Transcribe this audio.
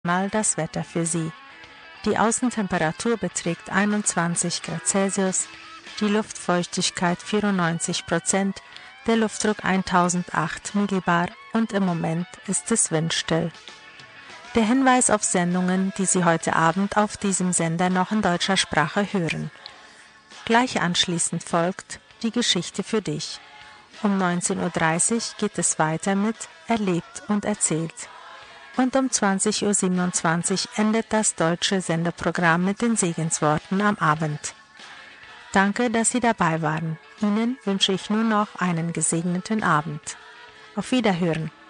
Mal das Wetter für Sie. Die Außentemperatur beträgt 21 Grad Celsius, die Luftfeuchtigkeit 94%, der Luftdruck 1008 Millibar und im Moment ist es windstill. Der Hinweis auf Sendungen, die Sie heute Abend auf diesem Sender noch in deutscher Sprache hören. Gleich anschließend folgt die Geschichte für dich. Um 19:30 Uhr geht es weiter mit Erlebt und erzählt. Und um 20:27 Uhr endet das deutsche Sendeprogramm mit den Segensworten am Abend. Danke, dass Sie dabei waren. Ihnen wünsche ich nur noch einen gesegneten Abend. Auf Wiederhören.